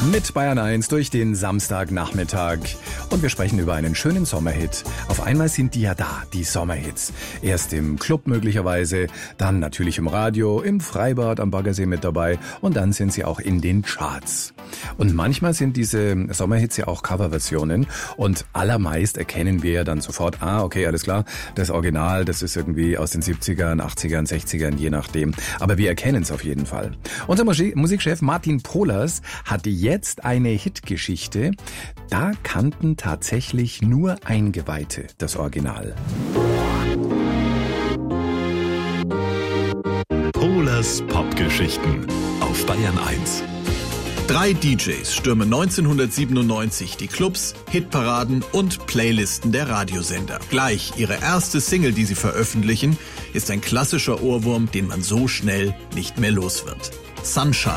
Mit Bayern 1 durch den Samstagnachmittag. Und wir sprechen über einen schönen Sommerhit. Auf einmal sind die ja da, die Sommerhits. Erst im Club möglicherweise, dann natürlich im Radio, im Freibad am Baggersee mit dabei und dann sind sie auch in den Charts. Und manchmal sind diese Sommerhits ja auch Coverversionen und allermeist erkennen wir ja dann sofort, okay, alles klar, das Original, das ist irgendwie aus den 70ern, 80ern, 60ern, je nachdem. Aber wir erkennen es auf jeden Fall. Unser Musikchef Martin Pohlers hat jetzt eine Hitgeschichte. Da kannten tatsächlich nur Eingeweihte das Original. Pohlers Popgeschichten auf Bayern 1. 3 DJs stürmen 1997 die Clubs, Hitparaden und Playlisten der Radiosender. Gleich ihre erste Single, die sie veröffentlichen, ist ein klassischer Ohrwurm, den man so schnell nicht mehr los wird. Sunshine.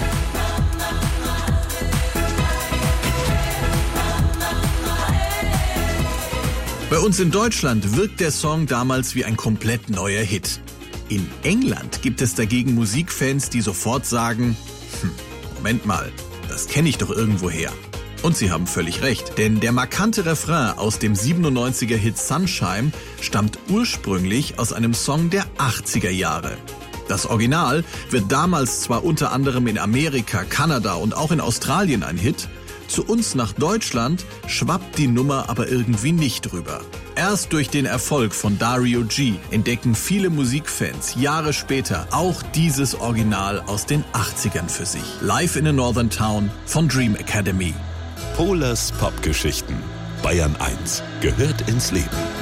Bei uns in Deutschland wirkt der Song damals wie ein komplett neuer Hit. In England gibt es dagegen Musikfans, die sofort sagen, Moment mal, das kenne ich doch irgendwoher. Und sie haben völlig recht, denn der markante Refrain aus dem 97er-Hit Sunshine stammt ursprünglich aus einem Song der 80er Jahre. Das Original wird damals zwar unter anderem in Amerika, Kanada und auch in Australien ein Hit, zu uns nach Deutschland schwappt die Nummer aber irgendwie nicht rüber. Erst durch den Erfolg von Dario G entdecken viele Musikfans Jahre später auch dieses Original aus den 80ern für sich. Live in a Northern Town von Dream Academy. Pohlers Popgeschichten. Bayern 1 gehört ins Leben.